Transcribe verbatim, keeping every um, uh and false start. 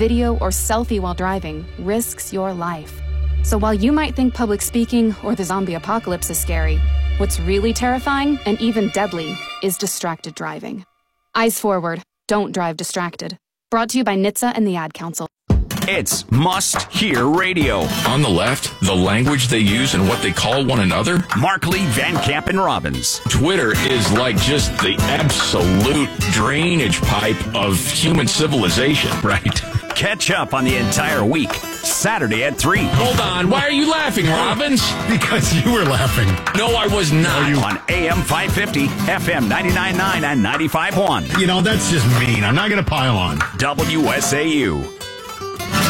video, or selfie while driving risks your life. So while you might think public speaking or the zombie apocalypse is scary, what's really terrifying and even deadly is distracted driving. Eyes forward, don't drive distracted. Brought to you by N H T S A and the Ad Council. It's must-hear radio. On the left, the language they use and what they call one another. Markley, Van Camp, and Robbins. Twitter is like just the absolute drainage pipe of human civilization, right? Catch up on the entire week, Saturday at three. Hold on, why are you laughing, Robbins? Because you were laughing. No, I was not. You on A M five fifty, F M ninety-nine point nine, and ninety-five point one. You know, that's just mean. I'm not going to pile on. W S A U.